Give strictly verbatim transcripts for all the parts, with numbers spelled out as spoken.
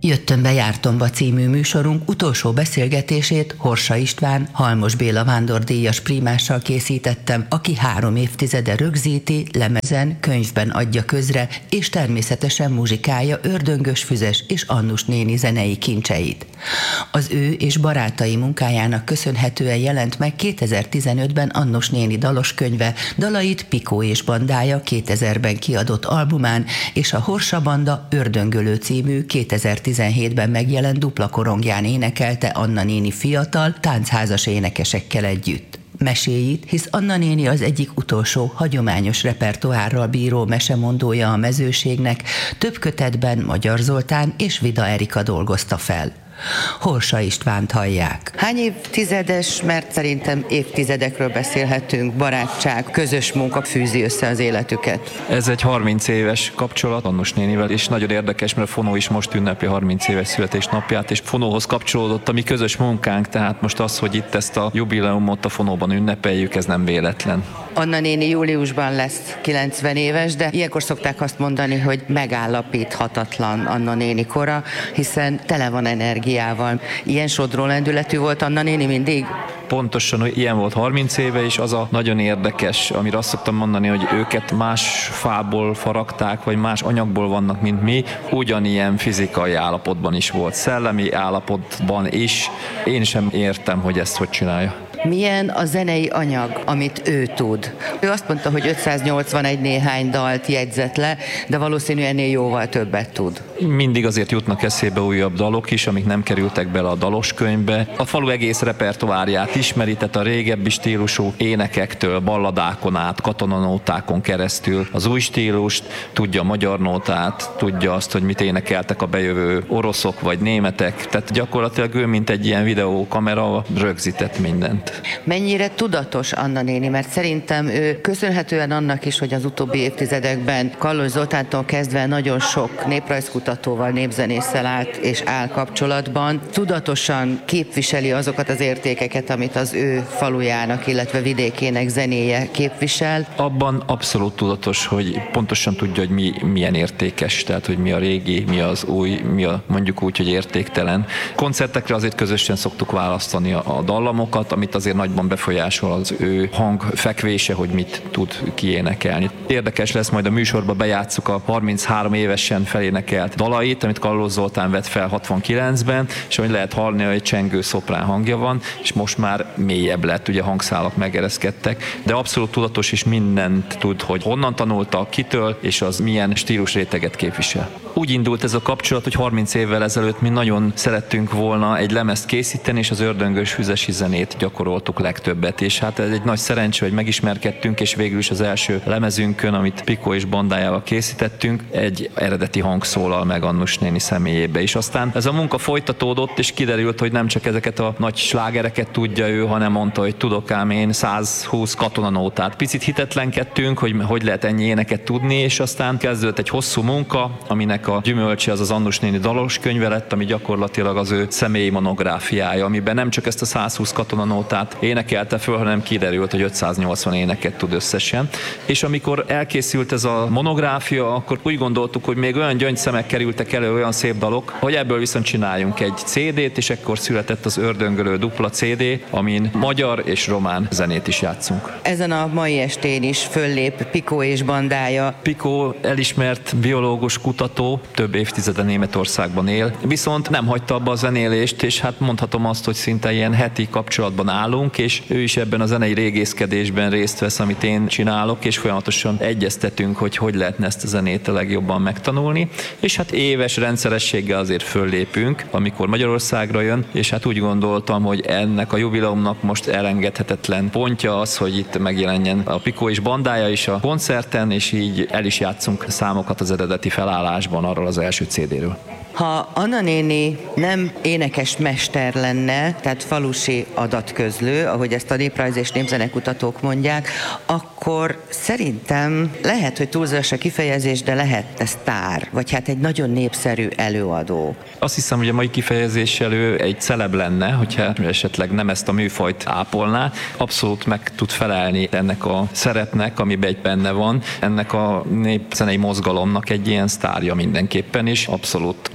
Jöttömbe jártomba című műsorunk utolsó beszélgetését Horsa István, Halmos Béla vándordíjas prímással készítettem, aki három évtizede rögzíti, lemezen, könyvben adja közre, és természetesen muzsikálja Ördöngös Füzes és Annus néni zenei kincseit. Az ő és barátai munkájának köszönhetően jelent meg kétezer-tizenötben Annus néni dalos könyve, dalait Pikó és bandája kétezerben kiadott albumán, és a Horsa Banda Ördöngölő című kétezer-tizenhétben megjelent dupla korongján énekelte Anna néni fiatal, táncházas énekesekkel együtt. Meséit, hisz Anna néni az egyik utolsó hagyományos repertoárral bíró mesemondója a mezőségnek, több kötetben Magyar Zoltán és Vida Erika dolgozta fel. Horsa Istvánt hallják. Hány évtizedes, mert szerintem évtizedekről beszélhetünk, barátság, közös munka fűzi össze az életüket? Ez egy harminc éves kapcsolat Annus nénivel, és nagyon érdekes, mert a Fonó is most ünnepi harminc éves születésnapját, és Fonóhoz kapcsolódott a mi közös munkánk, tehát most az, hogy itt ezt a jubileumot a Fonóban ünnepeljük, ez nem véletlen. Anna néni júliusban lesz kilencven éves, de ilyenkor szokták azt mondani, hogy megállapíthatatlan Anna néni kora, hiszen tele van energiával. Ilyen sodró lendületű volt Anna néni mindig? Pontosan, hogy ilyen volt harminc éve, és az a nagyon érdekes, amire azt szoktam mondani, hogy őket más fából faragták, vagy más anyagból vannak, mint mi, ugyanilyen fizikai állapotban is volt, szellemi állapotban is. Én sem értem, hogy ezt hogy csinálja. Milyen a zenei anyag, amit ő tud? Ő azt mondta, hogy ötszáznyolcvanegy néhány dalt jegyzett le, de valószínűleg ennél jóval többet tud. Mindig azért jutnak eszébe újabb dalok is, amik nem kerültek bele a dalos könyvbe. A falu egész repertoárját ismeri, tehát a régebbi stílusú énekektől, balladákon át, katonanótákon keresztül az új stílust, tudja a magyar nótát, tudja azt, hogy mit énekeltek a bejövő oroszok vagy németek, tehát gyakorlatilag ő, mint egy ilyen videókamera, rögzített mindent. Mennyire tudatos Anna néni, mert szerintem ő köszönhetően annak is, hogy az utóbbi évtizedekben Kallos Zoltántól kezdve nagyon sok néprajzkutatóval, népzenésszel állt és áll kapcsolatban, tudatosan képviseli azokat az értékeket, amit az ő falujának, illetve vidékének zenéje képvisel. Abban abszolút tudatos, hogy pontosan tudja, hogy mi milyen értékes, tehát hogy mi a régi, mi az új, mi a mondjuk úgy, hogy értéktelen. Koncertekre azért közösen szoktuk választani a, a dallamokat, amit azért nagyban befolyásol az ő hangfekvése, hogy mit tud kiénekelni. Érdekes lesz, majd a műsorban bejátsszuk a harminchárom évesen felénekelt dalait, amit Kallos Zoltán vett fel hatvankilencben, és ahogy lehet hallani, hogy egy csengő szoprán hangja van, és most már mélyebb lett, ugye hangszálak megereszkedtek, de abszolút tudatos is, mindent tud, hogy honnan tanulta, kitől, és az milyen stílusréteget képvisel. Úgy indult ez a kapcsolat, hogy harminc évvel ezelőtt mi nagyon szerettünk volna egy lemezt készíteni, és az Ördöngös Füzesi zenét gyakoroltuk legtöbbet, és hát ez egy nagy szerencsé, hogy megismerkedtünk, és végül is az első lemezünkön, amit Pikó és bandájával készítettünk, egy eredeti hang szólal meg Annus néni személyébe, és aztán ez a munka folytatódott, és kiderült, hogy nem csak ezeket a nagy slágereket tudja ő, hanem mondta, hogy tudok ám én százhúsz katonanótát. Picit hitetlenkedtünk, hogy hogy lehet ennyi éneket tudni, és aztán kezdődött egy hosszú munka, aminek a gyümölcse az az Annus néni dalos könyve lett, ami gyakorlatilag az ő személyi monográfiája, amiben nem csak ezt a százhúsz katonanótát énekelte föl, hanem kiderült, hogy ötszáznyolcvan éneket tud összesen. És amikor elkészült ez a monográfia, akkor úgy gondoltuk, hogy még olyan gyöngyszemek kerültek elő, olyan szép dalok, hogy ebből viszont csináljunk egy cé dét, és ekkor született az Ördöngölő dupla cé dé, amin magyar és román zenét is játszunk. Ezen a mai estén is föllép Pikó és bandája. Pikó elismert biológus kutató, több évtizede Németországban él, viszont nem hagyta abba a zenélést, és hát mondhatom azt, hogy szinte ilyen heti kapcsolatban állunk, és ő is ebben a zenei régészkedésben részt vesz, amit én csinálok, és folyamatosan egyeztetünk, hogy hogy lehetne ezt a zenét a legjobban megtanulni, és hát éves rendszerességgel azért föllépünk, amikor Magyarországra jön, és hát úgy gondoltam, hogy ennek a jubileumnak most elengedhetetlen pontja az, hogy itt megjelenjen a Pikó és bandája is a koncerten, és így el is játszunk számokat az eredeti felállásban arról az első cé déről. Ha Anna néni nem énekes mester lenne, tehát falusi adatközlő, ahogy ezt a néprajz és népzenekutatók mondják, akkor szerintem lehet, hogy túlzás a kifejezés, de lehetne sztár, vagy hát egy nagyon népszerű előadó. Azt hiszem, hogy a mai kifejezéssel ő egy celeb lenne, hogyha esetleg nem ezt a műfajt ápolná. Abszolút meg tud felelni ennek a szerepnek, amiben egy benne van, ennek a népzenei mozgalomnak egy ilyen sztárja mindenképpen is, abszolút nyom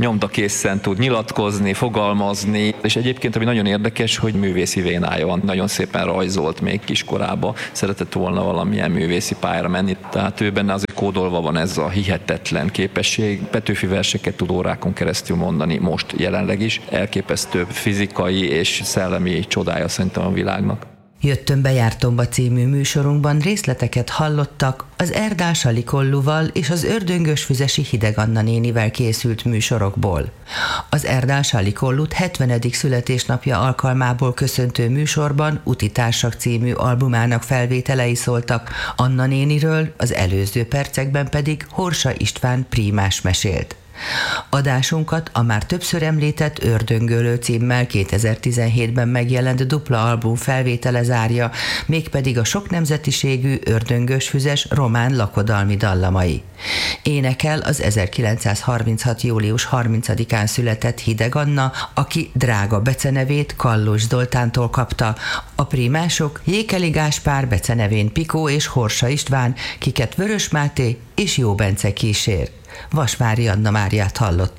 nyomdakészen tud nyilatkozni, fogalmazni, és egyébként ami nagyon érdekes, hogy művészi vénája van, nagyon szépen rajzolt még kiskorába, szeretett volna valamilyen művészi pályára menni, tehát ő benne azért kódolva van ez a hihetetlen képesség. Petőfi verseket tud órákon keresztül mondani most jelenleg is, elképesztő fizikai és szellemi csodája szerintem a világnak. Jöttön bejártomba című műsorunkban részleteket hallottak az Erdál Salikollúval és az Ördöngösfüzesi Hideg Anna nénivel készült műsorokból. Az Erdál Salikollut hetvenedik születésnapja alkalmából köszöntő műsorban Uti Társak című albumának felvételei szóltak, Anna néniről, az előző percekben pedig Horsa István prímás mesélt. Adásunkat a már többször említett Ördöngölő címmel kétezer-tizenhétben megjelent dupla album felvétele zárja, mégpedig a sok nemzetiségű ördöngösfüzes román lakodalmi dallamai. Énekel az ezerkilencszázharminchat. július harmincadikán született Hideg Anna, aki drága becenevét Kallós Zoltántól kapta, a prímások Jékeli Gáspár becenevén Pikó és Horsa István, kiket Vörös Máté és Jó Bence kísér. Vasvári Anna Máriát hallott.